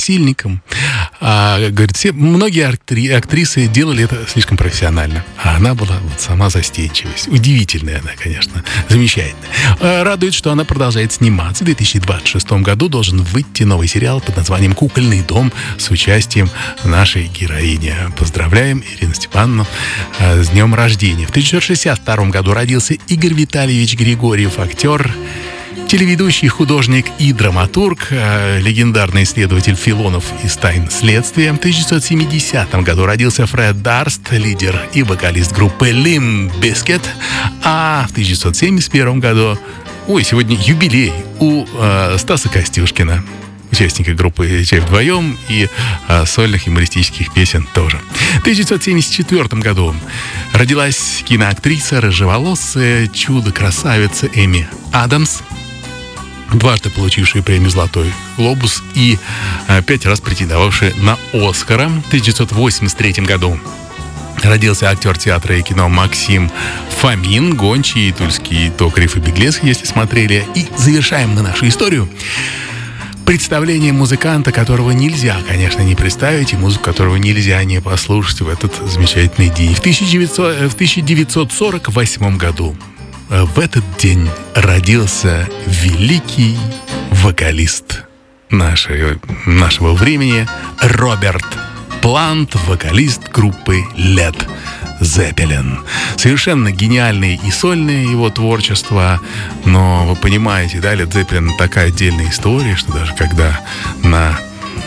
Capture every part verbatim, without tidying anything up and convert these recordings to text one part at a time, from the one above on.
насильником. А, говорит, все, многие актри, актрисы делали это слишком профессионально. А она была вот сама застенчивость. Удивительная она, конечно. Замечательная. А, радует, что она продолжает сниматься. В две тысячи двадцать шестом году должен выйти новый сериал под названием «Кукольный дом» с участием нашей героини. Поздравляем Ирину Степановну а, с днем рождения. В тысяча девятьсот шестьдесят втором году родился Игорь Витальевич Григорьев, актер, телеведущий, художник и драматург, э, легендарный исследователь Филонов из «Тайн следствия». В тысяча девятьсот семидесятом году родился Фред Дарст, лидер и вокалист группы Limp Bizkit. А в тысяча девятьсот семьдесят первом году, ой, сегодня юбилей у э, Стаса Костюшкина, участника группы «Чай вдвоем» и а, сольных юмористических песен тоже. В тысяча девятьсот семьдесят четвёртом году родилась киноактриса, рыжеволосая чудо-красавица Эми Адамс, дважды получившая премию «Золотой глобус» и а, пять раз претендовавшая на «Оскара». В тысяча девятьсот восемьдесят третьем году родился актер театра и кино Максим Фомин, гончий, тульский токарев и беглец, если смотрели. И завершаем мы нашу историю представление музыканта, которого нельзя, конечно, не представить, и музыку которого нельзя не послушать в этот замечательный день. В тысяча девятьсот сорок восьмом году в этот день родился великий вокалист нашего, нашего времени Роберт Плант, вокалист группы Led Zeppelin. Совершенно гениальное и сольное его творчество, но вы понимаете, да, Led Zeppelin такая отдельная история, что даже когда на,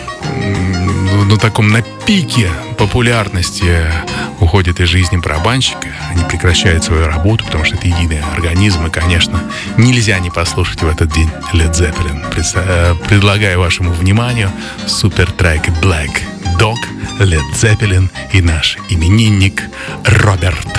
на таком на пике популярности уходит из жизни барабанщика, они прекращают свою работу, потому что это единый организм, и, конечно, нельзя не послушать в этот день Led Zeppelin. Предлагаю вашему вниманию супертрек Black Dog, Led Zeppelin и наш именинник Роберт